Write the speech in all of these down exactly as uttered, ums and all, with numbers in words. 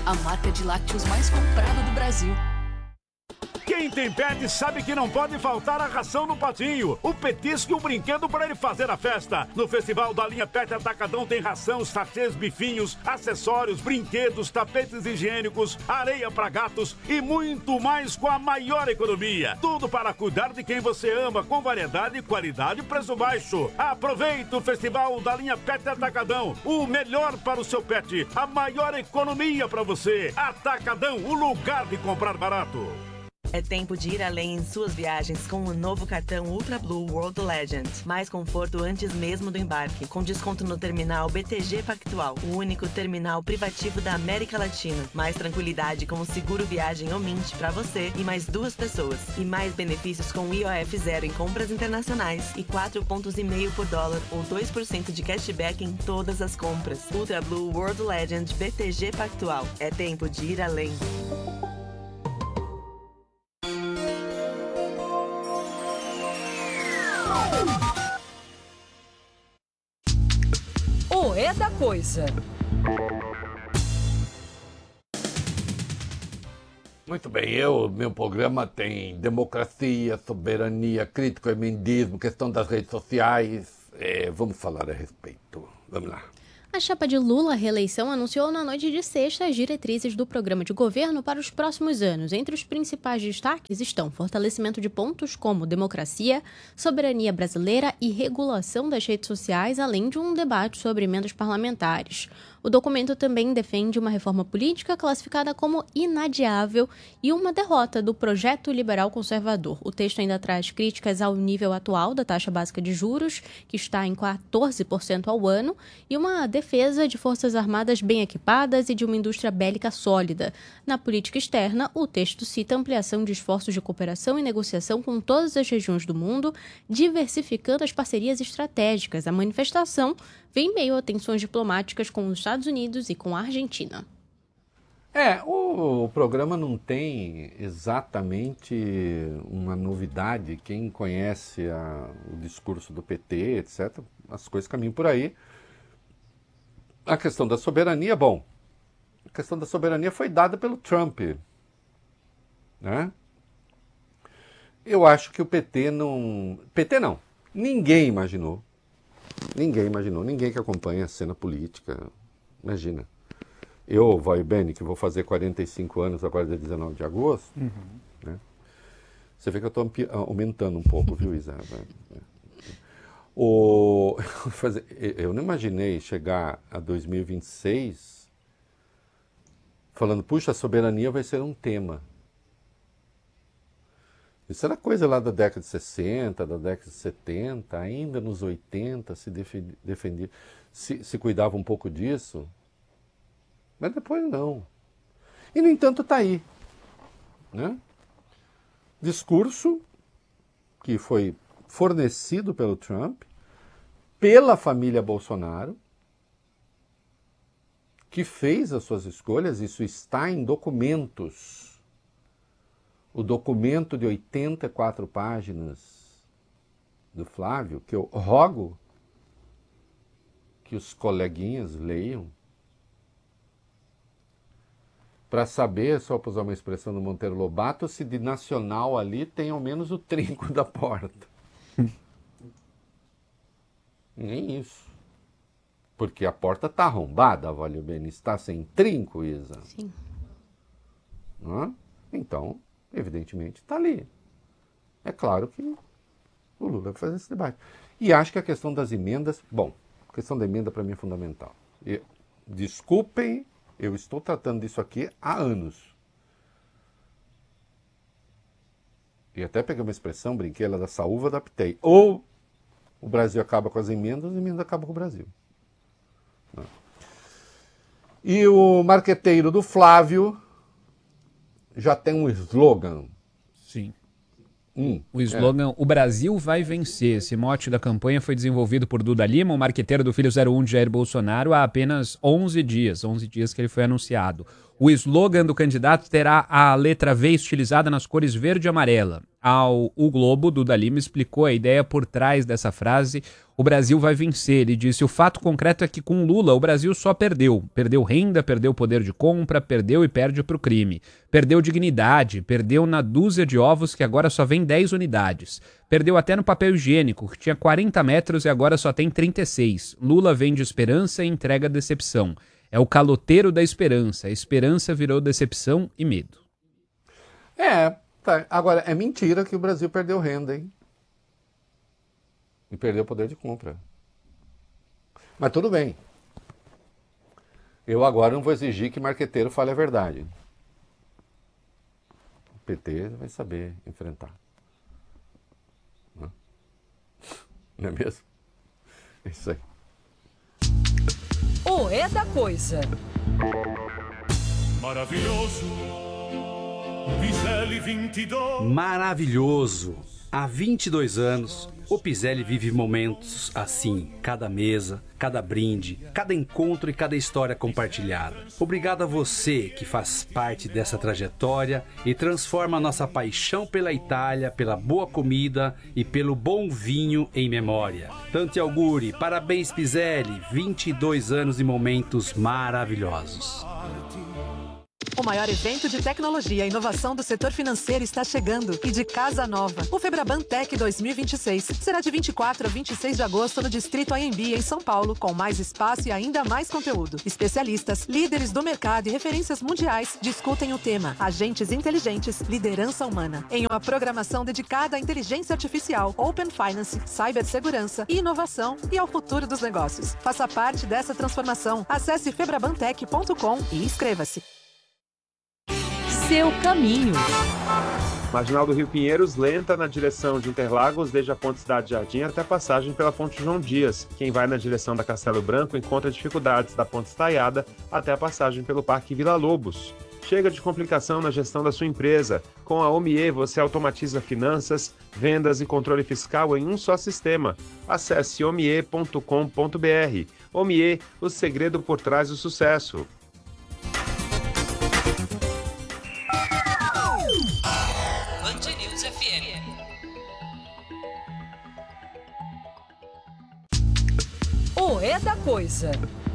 a marca de lácteos mais comprada do Brasil. Quem tem pet sabe que não pode faltar a ração no patinho, o petisco e o brinquedo para ele fazer a festa. No Festival da Linha Pet Atacadão tem ração, sachês, bifinhos, acessórios, brinquedos, tapetes higiênicos, areia para gatos e muito mais com a maior economia. Tudo para cuidar de quem você ama, com variedade, qualidade e preço baixo. Aproveite o Festival da Linha Pet Atacadão, o melhor para o seu pet, a maior economia para você. Atacadão, o lugar de comprar barato. É tempo de ir além em suas viagens com o novo cartão Ultra Blue World Legend. Mais conforto antes mesmo do embarque, com desconto no terminal B T G Pactual, o único terminal privativo da América Latina. Mais tranquilidade com o seguro viagem Omint para você e mais duas pessoas. E mais benefícios com I O F zero em compras internacionais e quatro pontos e meio por dólar ou dois por cento de cashback em todas as compras. Ultra Blue World Legend B T G Pactual. É tempo de ir além. O É da Coisa. Muito bem, eu, meu programa tem democracia, soberania, crítico emendismo, questão das redes sociais. É, vamos falar a respeito. Vamos lá. A chapa de Lula à reeleição anunciou na noite de sexta as diretrizes do programa de governo para os próximos anos. Entre os principais destaques estão fortalecimento de pontos como democracia, soberania brasileira e regulação das redes sociais, além de um debate sobre emendas parlamentares. O documento também defende uma reforma política classificada como inadiável e uma derrota do projeto liberal conservador. O texto ainda traz críticas ao nível atual da taxa básica de juros, que está em quatorze por cento ao ano, e uma defesa de forças armadas bem equipadas e de uma indústria bélica sólida. Na política externa, o texto cita ampliação de esforços de cooperação e negociação com todas as regiões do mundo, diversificando as parcerias estratégicas. A manifestação vem em meio a tensões diplomáticas com os Estados Unidos e com a Argentina. É, o, o programa não tem exatamente uma novidade. Quem conhece a, o discurso do P T, etcétera, as coisas caminham por aí. A questão da soberania, bom, a questão da soberania foi dada pelo Trump, né? Eu acho que o P T não... P T não, ninguém imaginou. Ninguém imaginou, ninguém que acompanha a cena política, imagina. Eu, vai bem, que vou fazer quarenta e cinco anos agora, dia dezenove de agosto, uhum. né? Você vê que eu estou aumentando um pouco, viu, Isa? O... Eu não imaginei chegar a dois mil e vinte e seis falando, puxa, a soberania vai ser um tema. Isso era coisa lá da década de sessenta, da década de setenta, ainda nos oitenta se defendia, se, se cuidava um pouco disso, mas depois não. E, no entanto, está aí, né? Discurso que foi fornecido pelo Trump, pela família Bolsonaro, que fez as suas escolhas, isso está em documentos. O documento de oitenta e quatro páginas do Flávio, que eu rogo que os coleguinhas leiam, para saber, só para usar uma expressão do Monteiro Lobato, se de nacional ali tem ao menos o trinco da porta. Nem isso. Porque a porta está arrombada, vale bem, está sem trinco, Isa. Sim. Não? Então, evidentemente, está ali. É claro que o Lula vai fazer esse debate. E acho que a questão das emendas... Bom, a questão da emenda para mim é fundamental. E, desculpem, eu estou tratando disso aqui há anos. E até peguei uma expressão, brinquei, ela da saúva, adaptei. Ou o Brasil acaba com as emendas, as emendas acabam com o Brasil. Não. E o marqueteiro do Flávio já tem um slogan. Sim. Hum, o slogan é. O Brasil vai vencer. Esse mote da campanha foi desenvolvido por Duda Lima, o marqueteiro do filho zero um de Jair Bolsonaro, há apenas onze dias. onze dias que ele foi anunciado. O slogan do candidato terá a letra V estilizada nas cores verde e amarela. ao O Globo, Duda Lima explicou a ideia por trás dessa frase: o Brasil vai vencer. Ele disse: o fato concreto é que com Lula o Brasil só perdeu. Perdeu renda, perdeu poder de compra, perdeu e perde para o crime. Perdeu dignidade, perdeu na dúzia de ovos que agora só vem dez unidades. Perdeu até no papel higiênico, que tinha quarenta metros e agora só tem trinta e seis. Lula vende esperança e entrega decepção. É o caloteiro da esperança. A esperança virou decepção e medo. É, tá. Agora, é mentira que o Brasil perdeu renda, hein? E perdeu o poder de compra. Mas tudo bem. Eu agora não vou exigir que marqueteiro fale a verdade. O P T vai saber enfrentar. Não, não é mesmo? É isso aí. O É da Coisa. Maravilhoso. Piselli vinte e dois. Maravilhoso. Há vinte e dois anos, o Piselli vive momentos assim, cada mesa, cada brinde, cada encontro e cada história compartilhada. Obrigado a você que faz parte dessa trajetória e transforma a nossa paixão pela Itália, pela boa comida e pelo bom vinho em memória. Tanti auguri, parabéns Piselli, vinte e dois anos e momentos maravilhosos. O maior evento de tecnologia e inovação do setor financeiro está chegando e de casa nova. O Febraban Tech dois mil e vinte e seis será de vinte e quatro a vinte e seis de agosto no Distrito A M B, em São Paulo, com mais espaço e ainda mais conteúdo. Especialistas, líderes do mercado e referências mundiais discutem o tema Agentes Inteligentes, Liderança Humana, em uma programação dedicada à inteligência artificial, Open Finance, cibersegurança e inovação e ao futuro dos negócios. Faça parte dessa transformação. Acesse febrabantech ponto com e inscreva-se. Seu caminho. Marginal do Rio Pinheiros, lenta na direção de Interlagos, desde a Ponte Cidade Jardim até a passagem pela Ponte João Dias. Quem vai na direção da Castelo Branco encontra dificuldades da Ponte Estaiada até a passagem pelo Parque Vila Lobos. Chega de complicação na gestão da sua empresa. Com a Omie, você automatiza finanças, vendas e controle fiscal em um só sistema. Acesse omie ponto com ponto br. Omie, o segredo por trás do sucesso. O É da Coisa.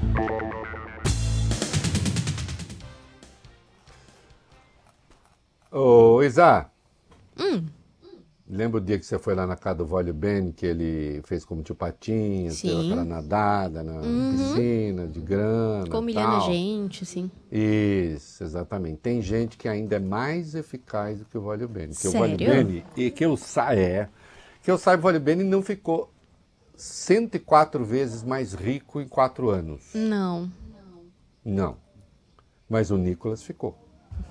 Ô, Isa. Hum. Lembra o dia que você foi lá na casa do Vólio Ben, que ele fez como tio Patinha, deu aquela nadada na uhum. piscina, de grana, ficou humilhando a gente, sim. Isso, exatamente. Tem gente que ainda é mais eficaz do que o Vólio Ben. Sério? O Vólio Ben, e que eu saiba, é, que eu saiba, o Vólio Ben não ficou cento e quatro vezes mais rico em quatro anos. Não. Não. Mas o Nicolas ficou.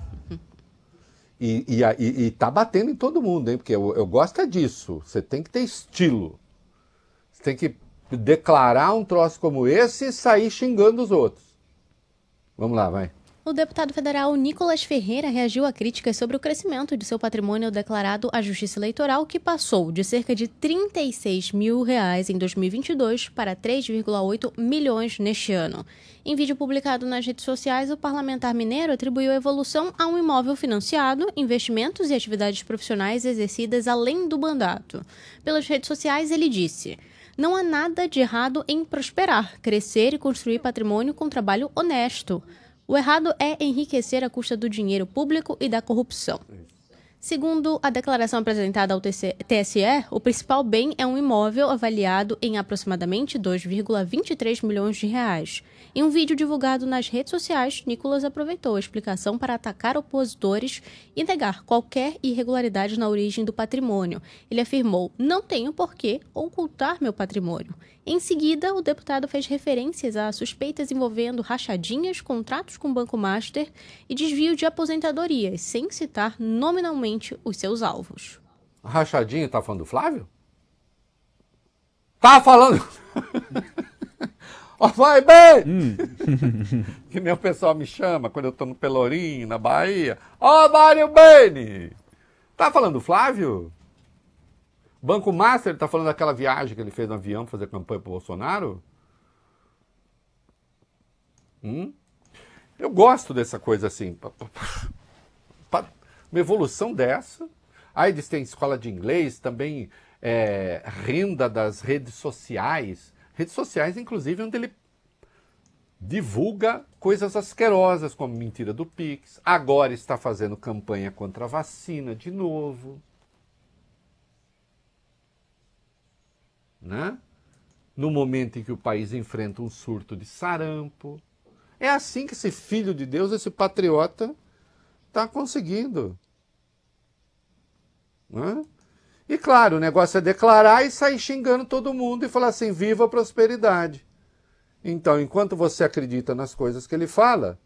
E, e, e, e tá batendo em todo mundo, hein? Porque eu, eu gosto é disso. Você tem que ter estilo. Você tem que declarar um troço como esse e sair xingando os outros. Vamos lá, vai. O deputado federal Nicolas Ferreira reagiu a críticas sobre o crescimento de seu patrimônio declarado à Justiça Eleitoral, que passou de cerca de trinta e seis mil reais em dois mil e vinte e dois para três vírgula oito milhões neste ano. Em vídeo publicado nas redes sociais, o parlamentar mineiro atribuiu a evolução a um imóvel financiado, investimentos e atividades profissionais exercidas além do mandato. Pelas redes sociais, ele disse: "Não há nada de errado em prosperar, crescer e construir patrimônio com trabalho honesto. O errado é enriquecer à custa do dinheiro público e da corrupção." Segundo a declaração apresentada ao T S E, o principal bem é um imóvel avaliado em aproximadamente dois vírgula vinte e três milhões de reais. Em um vídeo divulgado nas redes sociais, Nicolas aproveitou a explicação para atacar opositores e negar qualquer irregularidade na origem do patrimônio. Ele afirmou: "Não tenho por que ocultar meu patrimônio." Em seguida, o deputado fez referências a suspeitas envolvendo rachadinhas, contratos com o Banco Master e desvio de aposentadorias, sem citar nominalmente os seus alvos. Rachadinha, tá falando do Flávio? Tá falando... Ó, vai bem! Hum. Que nem o pessoal me chama quando eu tô no Pelourinho, na Bahia. Ó, Mário Beni! Tá falando do Flávio? Banco Master, ele tá falando daquela viagem que ele fez no avião fazer campanha pro Bolsonaro? Hum? Eu gosto dessa coisa assim. Uma evolução dessa. Aí eles têm escola de inglês, também é, renda das redes sociais. Redes sociais, inclusive, onde ele divulga coisas asquerosas, como mentira do Pix. Agora está fazendo campanha contra a vacina de novo. Né? No momento em que o país enfrenta um surto de sarampo. É assim que esse filho de Deus, esse patriota, está conseguindo. Né? E claro, o negócio é declarar e sair xingando todo mundo e falar assim, viva a prosperidade. Então, enquanto você acredita nas coisas que ele fala,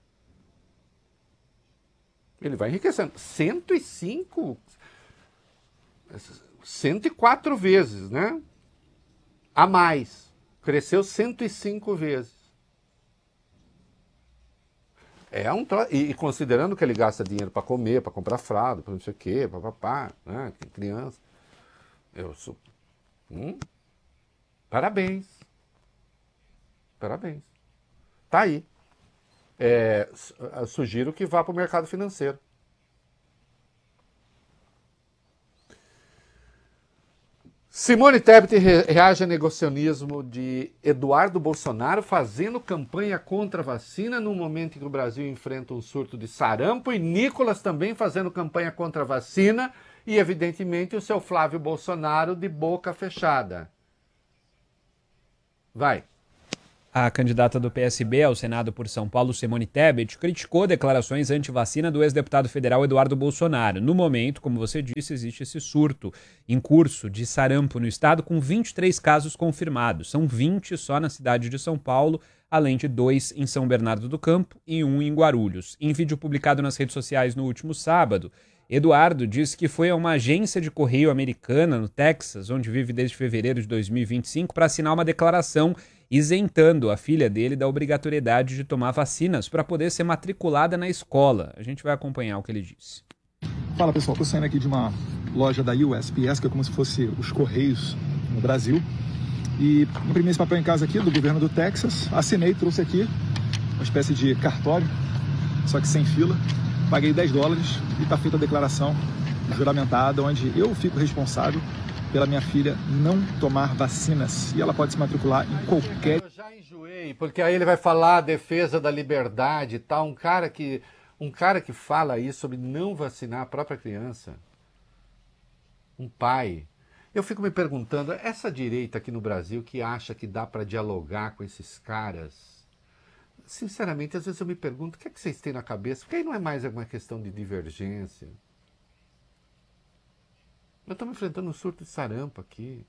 ele vai enriquecendo. cento e cinco, cento e quatro vezes, né? A mais. Cresceu cento e cinco vezes. É um tro... E considerando que ele gasta dinheiro para comer, para comprar fralda, para não sei o quê, para papá, né? Tem criança. Eu sou... Hum? Parabéns. Parabéns. Tá aí. É, sugiro que vá para o mercado financeiro. Simone Tebet reage a negacionismo de Eduardo Bolsonaro fazendo campanha contra a vacina no momento em que o Brasil enfrenta um surto de sarampo, e Nicolas também fazendo campanha contra a vacina e, evidentemente, o seu Flávio Bolsonaro de boca fechada. Vai. A candidata do P S B ao Senado por São Paulo, Simone Tebet, criticou declarações anti-vacina do ex-deputado federal Eduardo Bolsonaro. No momento, como você disse, existe esse surto em curso de sarampo no estado, com vinte e três casos confirmados. São vinte só na cidade de São Paulo, além de dois em São Bernardo do Campo e um em Guarulhos. Em vídeo publicado nas redes sociais no último sábado, Eduardo disse que foi a uma agência de correio americana no Texas, onde vive desde fevereiro de dois mil e vinte e cinco, para assinar uma declaração isentando a filha dele da obrigatoriedade de tomar vacinas para poder ser matriculada na escola. A gente vai acompanhar o que ele disse. Fala pessoal, estou saindo aqui de uma loja da U S P S, que é como se fosse os Correios no Brasil, e imprimi esse papel em casa aqui do governo do Texas, assinei, trouxe aqui uma espécie de cartório, só que sem fila, paguei dez dólares e está feita a declaração juramentada, onde eu fico responsável pela minha filha não tomar vacinas. E ela pode se matricular em qualquer... Eu já enjoei, porque aí ele vai falar a defesa da liberdade e tal. Um cara que, um cara que fala isso sobre não vacinar a própria criança. Um pai. Eu fico me perguntando, essa direita aqui no Brasil que acha que dá para dialogar com esses caras... Sinceramente, às vezes eu me pergunto, o que é que vocês têm na cabeça? Porque aí não é mais uma questão de divergência. Nós estamos enfrentando um surto de sarampo aqui.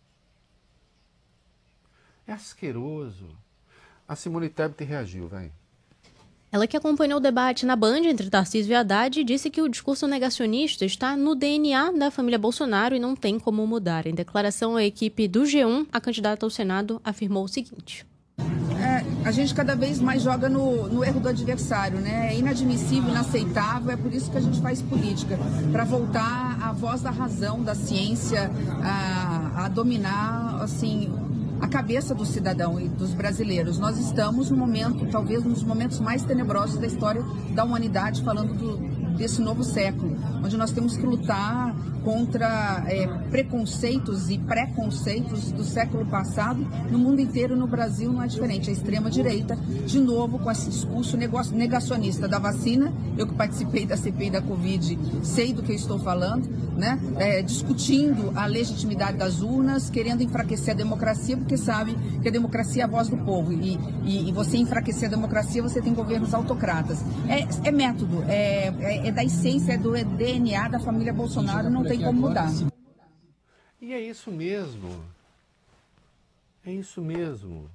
É asqueroso. A Simone Tebet reagiu, vai. Ela, que acompanhou o debate na Band entre Tarcísio e Haddad, disse que o discurso negacionista está no D N A da família Bolsonaro e não tem como mudar. Em declaração à equipe do G um, a candidata ao Senado afirmou o seguinte. É, a gente cada vez mais joga no, no erro do adversário, né? É inadmissível, inaceitável, é por isso que a gente faz política, para voltar a voz da razão, da ciência, a, a dominar, assim, a cabeça do cidadão e dos brasileiros. Nós estamos no momento, talvez um dos momentos mais tenebrosos da história da humanidade, falando do, desse novo século, onde nós temos que lutar contra é, preconceitos e preconceitos do século passado. No mundo inteiro, no Brasil, não é diferente. A extrema-direita, de novo, com esse discurso negacionista da vacina. Eu que participei da C P I da Covid, sei do que eu estou falando, né? É, discutindo a legitimidade das urnas, querendo enfraquecer a democracia, porque sabe que a democracia é a voz do povo. E, e, e você enfraquecer a democracia, você tem governos autocratas. É, é método, é, é, é da essência, é do D N A da família Bolsonaro, não tem como mudar. E é isso mesmo. É isso mesmo.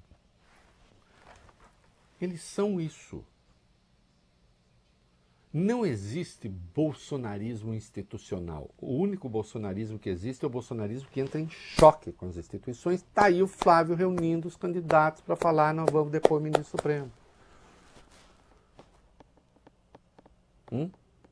Eles são isso. Não existe bolsonarismo institucional. O único bolsonarismo que existe é o bolsonarismo que entra em choque com as instituições. Está aí o Flávio reunindo os candidatos para falar, nós vamos depor o ministro Supremo. Hum?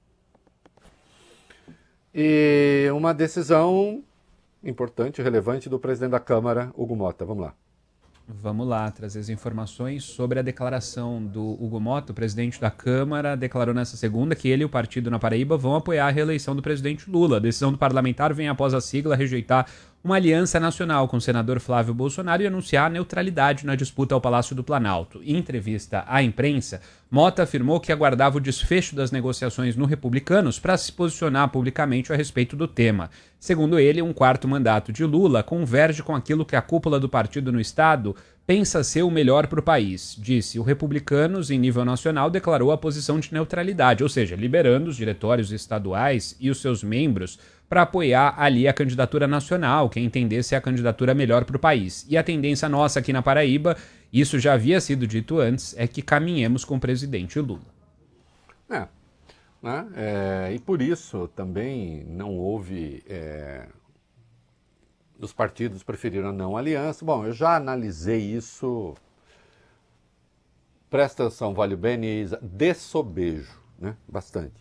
E uma decisão importante, relevante do presidente da Câmara, Hugo Mota. Vamos lá. Vamos lá, trazer as informações sobre a declaração do Hugo Mota, o presidente da Câmara, declarou nessa segunda que ele e o partido na Paraíba vão apoiar a reeleição do presidente Lula. A decisão do parlamentar vem após a sigla rejeitar uma aliança nacional com o senador Flávio Bolsonaro e anunciar a neutralidade na disputa ao Palácio do Planalto. Em entrevista à imprensa, Mota afirmou que aguardava o desfecho das negociações no Republicanos para se posicionar publicamente a respeito do tema. Segundo ele, um quarto mandato de Lula converge com aquilo que a cúpula do partido no Estado pensa ser o melhor para o país. Disse, o Republicanos, em nível nacional, declarou a posição de neutralidade, ou seja, liberando os diretórios estaduais e os seus membros para apoiar ali a candidatura nacional, quem entendesse a candidatura melhor para o país. E a tendência nossa aqui na Paraíba, isso já havia sido dito antes, é que caminhemos com o presidente Lula. É, né? É, e por isso também não houve... É... Os partidos preferiram a não aliança. Bom, eu já analisei isso. Presta atenção, Vale Bene e Isa. De sobejo, né? Bastante.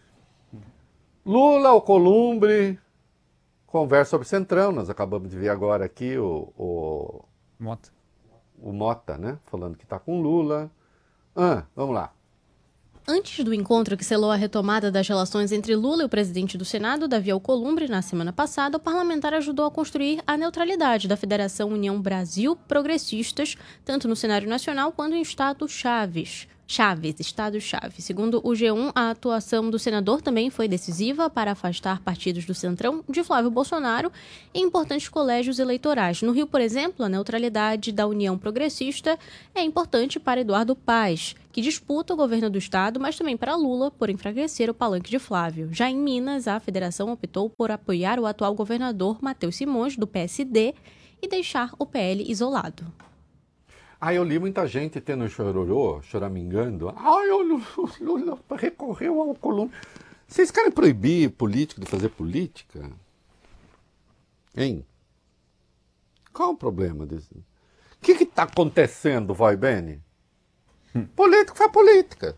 Lula, Alcolumbre, conversa sobre Centrão. Nós acabamos de ver agora aqui o... o Mota. O Mota, né? Falando que está com Lula. Ah, vamos lá. Antes do encontro que selou a retomada das relações entre Lula e o presidente do Senado, Davi Alcolumbre, na semana passada, o parlamentar ajudou a construir a neutralidade da Federação União Brasil Progressistas, tanto no cenário nacional quanto em Estado Chaves. Chaves, Estado-chave. Segundo o G um, a atuação do senador também foi decisiva para afastar partidos do Centrão de Flávio Bolsonaro em importantes colégios eleitorais. No Rio, por exemplo, a neutralidade da União Progressista é importante para Eduardo Paes, que disputa o governo do estado, mas também para Lula, por enfraquecer o palanque de Flávio. Já em Minas, a federação optou por apoiar o atual governador Matheus Simões, do P S D, e deixar o P L isolado. Ah, eu li muita gente tendo chororô, choramingando. Ah, o Lula recorreu ao Alcolumbre. Vocês querem proibir político de fazer política? Hein? Qual é o problema disso? O que está acontecendo, vai, Bene? Hum. Político faz política.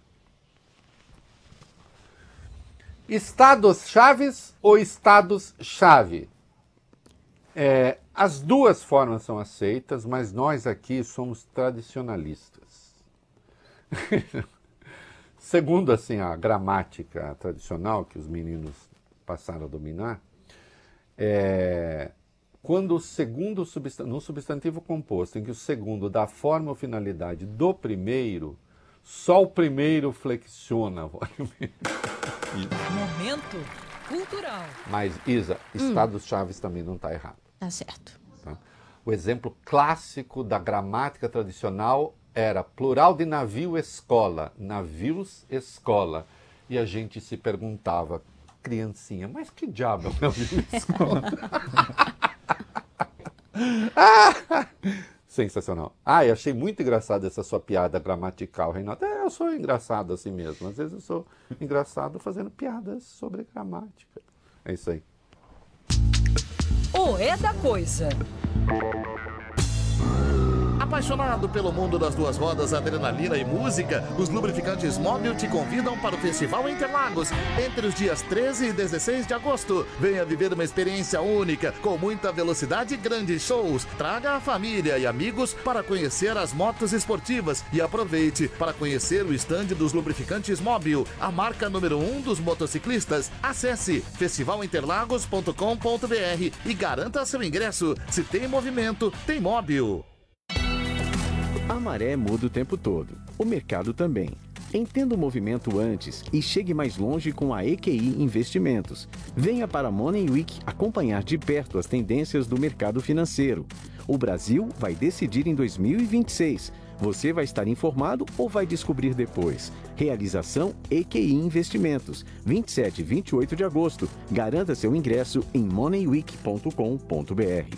Estados chaves ou estados-chave? É, as duas formas são aceitas, mas nós aqui somos tradicionalistas. Segundo assim, a gramática tradicional que os meninos passaram a dominar, é, quando o segundo substantivo, no substantivo composto, em que o segundo dá forma ou finalidade do primeiro, só o primeiro flexiona. Momento cultural. Mas, Isa, Estados-chaves hum. também não está errado. Tá certo. Tá? O exemplo clássico da gramática tradicional era plural de navio escola, navios escola. E a gente se perguntava, criancinha, mas que diabo é um navio escola? ah, sensacional. Ah, eu achei muito engraçado essa sua piada gramatical, Renato. É, eu sou engraçado assim mesmo. Às vezes eu sou engraçado fazendo piadas sobre gramática. É isso aí. O É da Coisa. Apaixonado pelo mundo das duas rodas, adrenalina e música, os lubrificantes Mobil te convidam para o Festival Interlagos entre os dias treze e dezesseis de agosto. Venha viver uma experiência única, com muita velocidade e grandes shows. Traga a família e amigos para conhecer as motos esportivas e aproveite para conhecer o estande dos lubrificantes Mobil, a marca número um dos motociclistas. Acesse festival interlagos ponto com ponto b r e garanta seu ingresso. Se tem movimento, tem Mobil. A maré muda o tempo todo, o mercado também. Entenda o movimento antes e chegue mais longe com a E Q I Investimentos. Venha para a Money Week acompanhar de perto as tendências do mercado financeiro. O Brasil vai decidir em dois mil e vinte e seis. Você vai estar informado ou vai descobrir depois? Realização E Q I Investimentos, vinte e sete e vinte e oito de agosto. Garanta seu ingresso em money week ponto com ponto b r.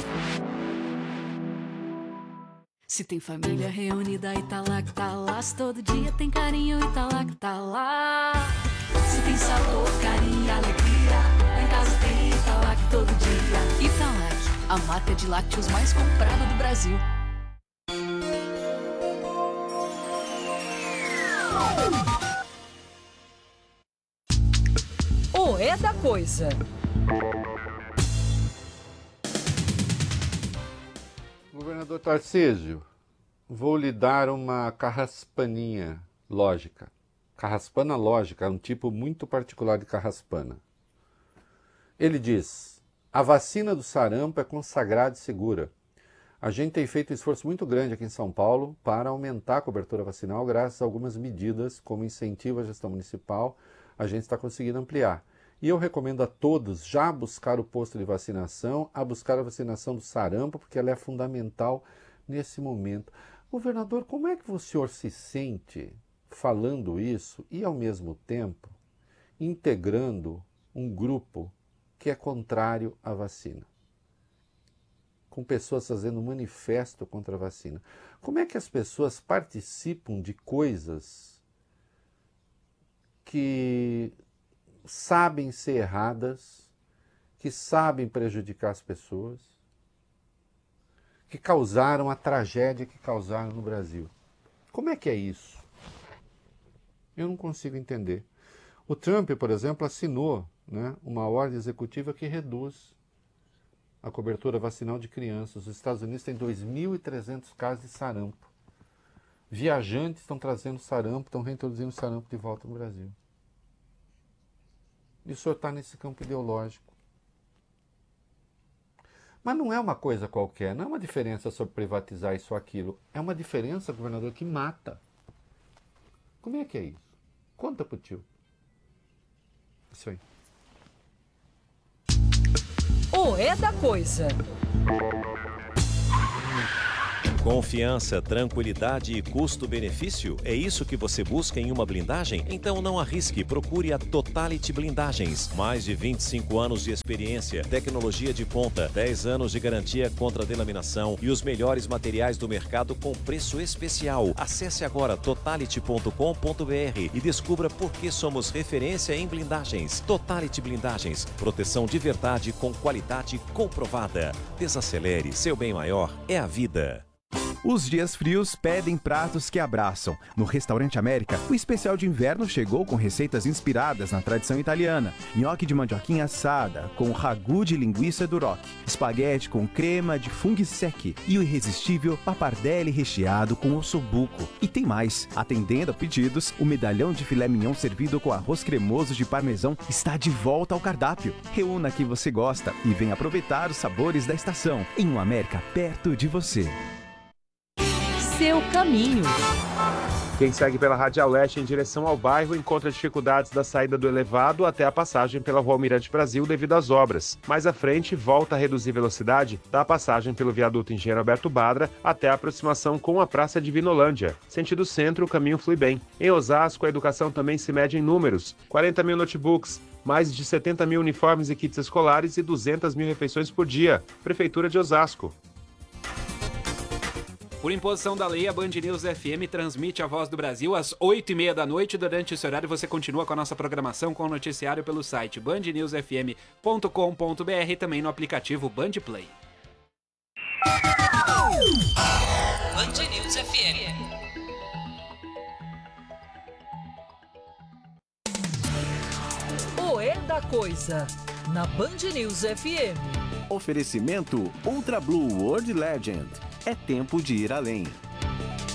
Se tem família reunida e tá lá que tá lá, se todo dia tem carinho e tá lá que tá lá. Se tem sabor, carinho e alegria, lá em casa tem Italac todo dia. Italac, a marca de lácteos mais comprada do Brasil. O É da Coisa. O Governador Tarcísio, vou lhe dar uma carraspaninha lógica. Carraspana lógica é um tipo muito particular de carraspana. Ele diz: a vacina do sarampo é consagrada e segura. A gente tem feito um esforço muito grande aqui em São Paulo para aumentar a cobertura vacinal graças a algumas medidas, como incentivo à gestão municipal, a gente está conseguindo ampliar. E eu recomendo a todos já buscar o posto de vacinação, a buscar a vacinação do sarampo, porque ela é fundamental nesse momento. Governador, como é que o senhor se sente falando isso e, ao mesmo tempo, integrando um grupo que é contrário à vacina? Com pessoas fazendo manifesto contra a vacina. Como é que as pessoas participam de coisas que sabem ser erradas, que sabem prejudicar as pessoas, que causaram a tragédia que causaram no Brasil? Como é que é isso? Eu não consigo entender. O Trump, por exemplo, assinou, né, uma ordem executiva que reduz a cobertura vacinal de crianças. Os Estados Unidos têm dois mil e trezentos casos de sarampo. Viajantes estão trazendo sarampo, estão reintroduzindo sarampo de volta no Brasil. E o senhor está nesse campo ideológico. Mas não é uma coisa qualquer, não é uma diferença sobre privatizar isso ou aquilo. É uma diferença, governador, que mata. Como é que é isso? Conta pro tio. Isso aí. O É da Coisa. Confiança, tranquilidade e custo-benefício? É isso que você busca em uma blindagem? Então não arrisque, procure a Totality Blindagens. Mais de vinte e cinco anos de experiência, tecnologia de ponta, dez anos de garantia contra delaminação e os melhores materiais do mercado com preço especial. Acesse agora totality ponto com ponto br e descubra por que somos referência em blindagens. Totality Blindagens, proteção de verdade com qualidade comprovada. Desacelere, seu bem maior é a vida. Os dias frios pedem pratos que abraçam. No Restaurante América, o especial de inverno chegou com receitas inspiradas na tradição italiana. Nhoque de mandioquinha assada, com ragu de linguiça duroc, espaguete com crema de funghi secchi e o irresistível pappardelle recheado com ossobuco. E tem mais. Atendendo a pedidos, o medalhão de filé mignon servido com arroz cremoso de parmesão está de volta ao cardápio. Reúna que você gosta e venha aproveitar os sabores da estação em um América perto de você. Seu caminho. Quem segue pela Radial Leste em direção ao bairro encontra dificuldades da saída do elevado até a passagem pela Rua Almirante Brasil devido às obras. Mais à frente, volta a reduzir velocidade da passagem pelo viaduto Engenheiro Alberto Badra até a aproximação com a Praça de Vinolândia. Sentido centro, o caminho flui bem. Em Osasco, a educação também se mede em números. quarenta mil notebooks, mais de setenta mil uniformes e kits escolares e duzentas mil refeições por dia. Prefeitura de Osasco. Por imposição da lei, a Band News F M transmite a Voz do Brasil às oito e meia da noite. Durante esse horário você continua com a nossa programação com o noticiário pelo site band news f m ponto com ponto b r e também no aplicativo Band Play. Band News F M. O É da Coisa, na Band News F M. Oferecimento Ultra Blue World Legend. É tempo de ir além.